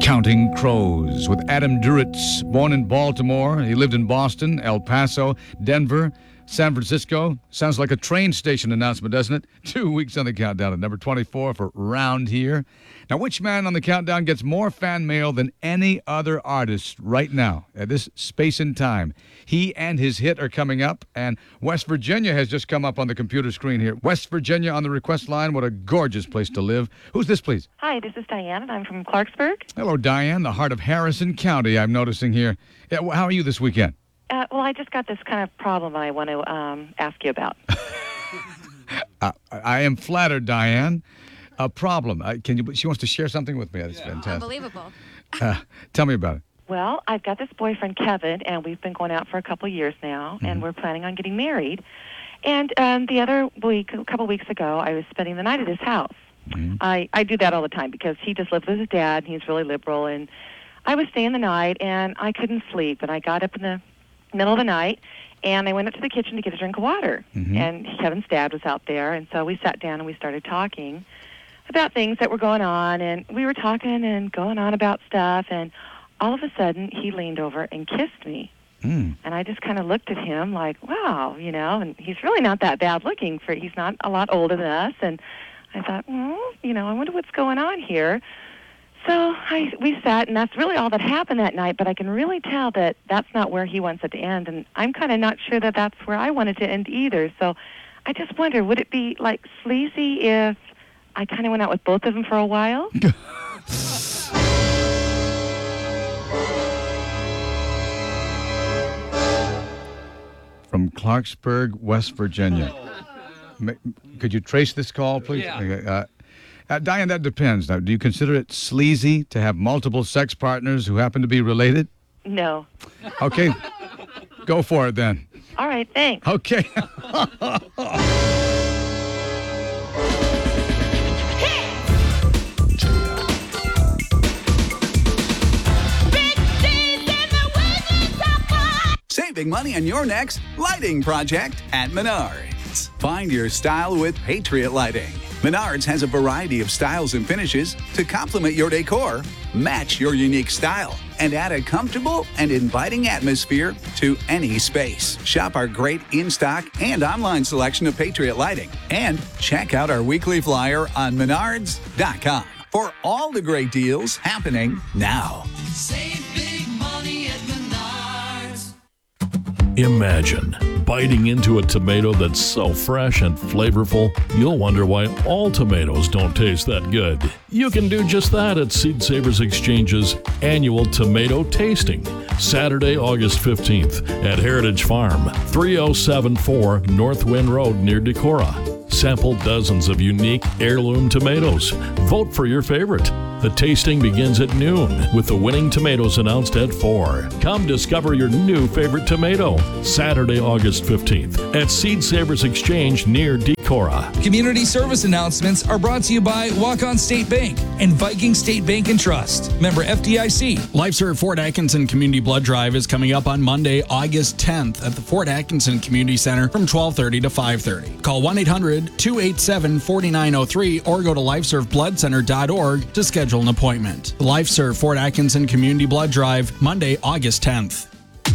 Counting Crows with Adam Duritz, born in Baltimore. He lived in Boston, El Paso, Denver, San Francisco. Sounds like a train station announcement, doesn't it? 2 weeks on the countdown at number 24 for Round Here. Now, which man on the countdown gets more fan mail than any other artist right now at this space and time? He and his hit are coming up, and West Virginia has just come up on the computer screen here. West Virginia on the request line. What a gorgeous place to live. Who's this, please? Hi, this is Diane, and I'm from Clarksburg. Hello, Diane, the heart of Harrison County, I'm noticing here. Yeah, how are you this weekend? Well, I just got this kind of problem I want to ask you about. I am flattered, Diane. A problem. She wants to share something with me. That's fantastic. Unbelievable. Tell me about it. Well, I've got this boyfriend, Kevin, and we've been going out for a couple of years now, and we're planning on getting married. And the other week, a couple weeks ago, I was spending the night at his house. I do that all the time because he just lives with his dad, and he's really liberal. And I was staying the night, and I couldn't sleep. And I got up in the middle of the night, and I went up to the kitchen to get a drink of water. And Kevin's dad was out there, and so we sat down and we started talking about things that were going on. And we were talking and going on about stuff, and all of a sudden, he leaned over and kissed me. And I just kind of looked at him like, wow, you know, and he's really not that bad looking. He's not a lot older than us. And I thought, well, you know, I wonder what's going on here. So we sat, and that's really all that happened that night, but I can really tell that that's not where he wants it to end, and I'm kind of not sure that that's where I want it to end either. So I just wonder, would it be, like, sleazy if I kind of went out with both of them for a while? From Clarksburg, West Virginia. Could you trace this call, please? Yeah. Diane, that depends. Now, do you consider it sleazy to have multiple sex partners who happen to be related? No. Okay. Go for it, then. All right, thanks. Okay. Saving money on your next lighting project at Menards. Find your style with Patriot Lighting. Menards has a variety of styles and finishes to complement your decor, match your unique style, and add a comfortable and inviting atmosphere to any space. Shop our great in-stock and online selection of Patriot Lighting. And check out our weekly flyer on menards.com for all the great deals happening now. Save big money at Menards. Imagine biting into a tomato that's so fresh and flavorful, you'll wonder why all tomatoes don't taste that good. You can do just that at Seed Savers Exchange's annual tomato tasting, Saturday, August 15th at Heritage Farm, 3074 North Wind Road near Decorah. Sample dozens of unique heirloom tomatoes. Vote for your favorite. The tasting begins at noon with the winning tomatoes announced at 4. Come discover your new favorite tomato. Saturday, August 15th at Seed Savers Exchange near Decorah. Community service announcements are brought to you by Walk-On State Bank and Viking State Bank and Trust. Member FDIC. LifeServe Fort Atkinson Community Blood Drive is coming up on Monday, August 10th at the Fort Atkinson Community Center from 12:30 to 5:30. Call 1-800-287-4903 or go to lifeservebloodcenter.org to schedule an appointment. The LifeServe Fort Atkinson Community Blood Drive, Monday, August 10th.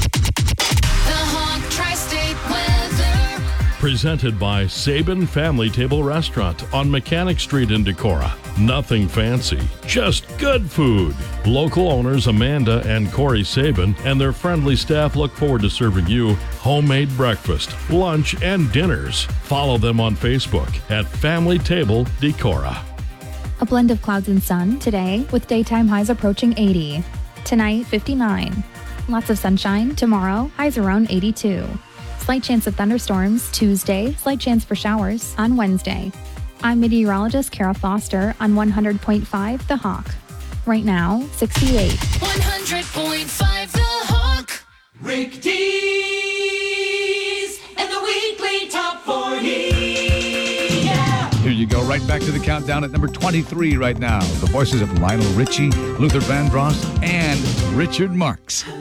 Presented by Sabin Family Table Restaurant on Mechanic Street in Decorah. Nothing fancy, just good food. Local owners Amanda and Corey Sabin and their friendly staff look forward to serving you homemade breakfast, lunch, and dinners. Follow them on Facebook at Family Table Decorah. A blend of clouds and sun today with daytime highs approaching 80. Tonight, 59. Lots of sunshine. Tomorrow, highs around 82. Slight chance of thunderstorms Tuesday, slight chance for showers on Wednesday. I'm meteorologist Kara Foster on 100.5 The Hawk. Right now, 68. 100.5 The Hawk. Rick Dees and the weekly top 40. Yeah. Here you go, right back to the countdown at number 23 right now. The voices of Lionel Richie, Luther Vandross, and Richard Marx.